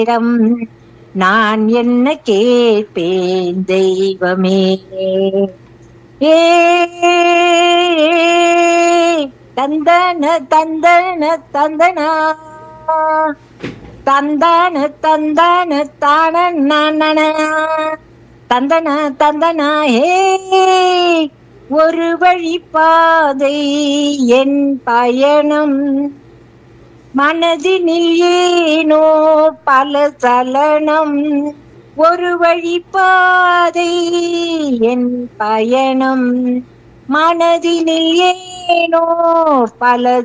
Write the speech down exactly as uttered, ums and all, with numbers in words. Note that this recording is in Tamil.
நேரம் நான் என்ன கேட்பேன் தெய்வமே. ஏ தந்தன தந்தன தந்தனா தந்தான தந்தான தான தந்தன தந்தனா. ஹே ஒரு வழி பாதை என் பயணம், மனதினில் ஏனோ பல சலனம். ஒரு வழி பாதை என் பயணம், மனதினில் ஏனோ பல